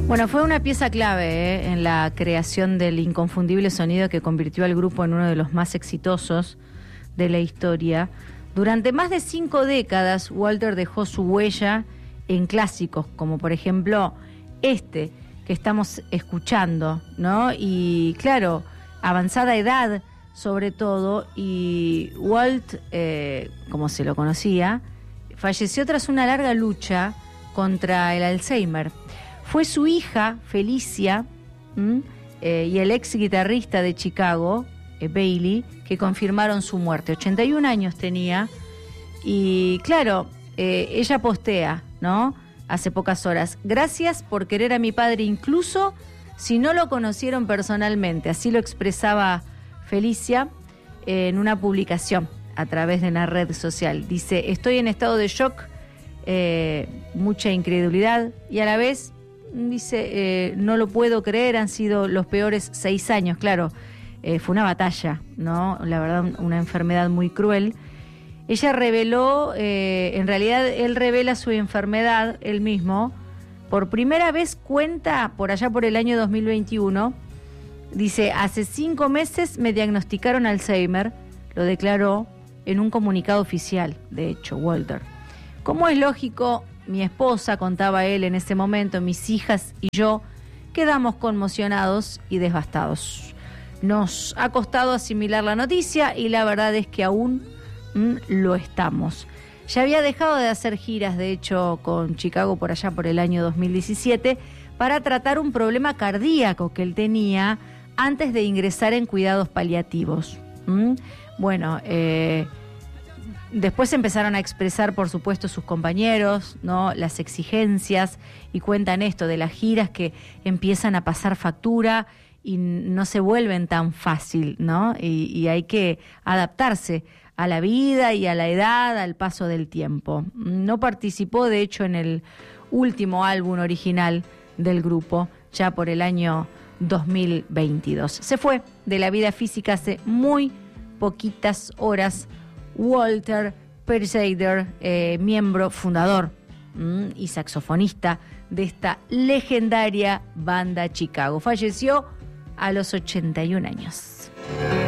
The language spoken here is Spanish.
Bueno, fue una pieza clave en la creación del inconfundible sonido que convirtió al grupo en uno de los más exitosos de la historia. Durante más de 5 décadas, Walter dejó su huella en clásicos, como por ejemplo este que estamos escuchando, ¿no? Y claro, avanzada edad sobre todo, y Walt, como se lo conocía, falleció tras una larga lucha contra el Alzheimer. Fue su hija, Felicia, y el ex guitarrista de Chicago, Bailey, que confirmaron su muerte. 81 años tenía, y claro, ella postea, ¿no?, hace pocas horas: gracias por querer a mi padre incluso si no lo conocieron personalmente. Así lo expresaba Felicia en una publicación a través de una red social. Dice: estoy en estado de shock, mucha incredulidad, y a la vez dice, no lo puedo creer, han sido los peores 6 años. Claro, fue una batalla, ¿no? La verdad, una enfermedad muy cruel. Ella reveló, en realidad él revela su enfermedad, él mismo. Por primera vez cuenta, por allá por el año 2021, dice: hace 5 meses me diagnosticaron Alzheimer, lo declaró en un comunicado oficial, de hecho, Walter. Como es lógico, mi esposa, contaba él en ese momento, mis hijas y yo quedamos conmocionados y devastados. Nos ha costado asimilar la noticia y la verdad es que aún lo estamos. Ya había dejado de hacer giras, de hecho, con Chicago por allá por el año 2017, para tratar un problema cardíaco que él tenía antes de ingresar en cuidados paliativos. Bueno, después empezaron a expresar, por supuesto, sus compañeros, ¿no?, las exigencias, y cuentan esto de las giras que empiezan a pasar factura y no se vuelven tan fácil, ¿no? Y hay que adaptarse a la vida y a la edad, al paso del tiempo. No participó, de hecho, en el último álbum original del grupo, ya por el año 2022. Se fue de la vida física hace muy poquitas horas Walter Persiader, miembro fundador y saxofonista de esta legendaria banda Chicago. Falleció a los 81 años.